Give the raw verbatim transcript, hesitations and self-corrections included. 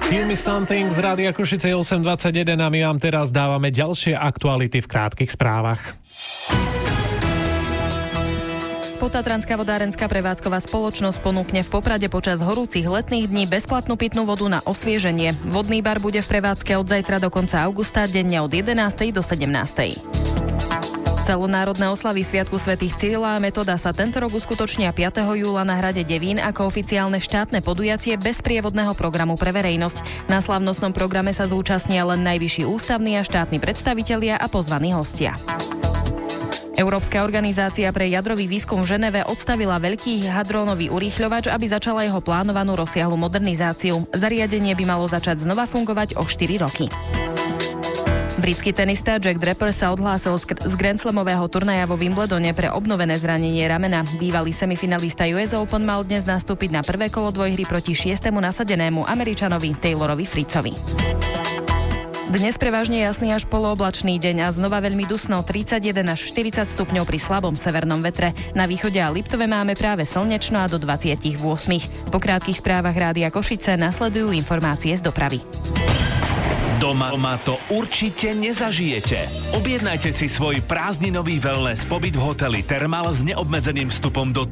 Give me something z Rádia Košice osem dvadsaťjeden a my vám teraz dávame ďalšie aktuality v krátkych správach. Potatranská vodárenská prevádzková spoločnosť ponúkne v Poprade počas horúcich letných dní bezplatnú pitnú vodu na osvieženie. Vodný bar bude v prevádzke od zajtra do konca augusta, denne od jedenástej do sedemnástej. Celonárodné oslavy Sviatku svätých Cyrila a Metoda sa tento rok uskutočnia piateho júla na hrade Devín ako oficiálne štátne podujatie bez sprievodného programu pre verejnosť. Na slávnostnom programe sa zúčastnia len najvyšší ústavní a štátni predstavitelia a pozvaní hostia. Európska organizácia pre jadrový výskum v Ženeve odstavila veľký hadrónový urýchľovač, aby začala jeho plánovanú rozsiahlu modernizáciu. Zariadenie by malo začať znova fungovať o štyri roky. Britský tenista Jack Draper sa odhlásil z Grand Slamového turnaja vo Wimbledone pre obnovené zranenie ramena. Bývalý semifinalista ú es Open mal dnes nastúpiť na prvé kolo dvojhry proti šiestemu nasadenému Američanovi Taylorovi Fritzovi. Dnes prevažne jasný až polooblačný deň a znova veľmi dusno, tridsaťjeden až štyridsať stupňov pri slabom severnom vetre. Na východe a Liptove máme práve slnečno a do dvadsaťosem. Po krátkych správach Rádia Košice nasledujú informácie z dopravy. Doma, doma to určite nezažijete. Objednajte si svoj prázdninový wellness pobyt v hoteli Thermal s neobmedzeným vstupom do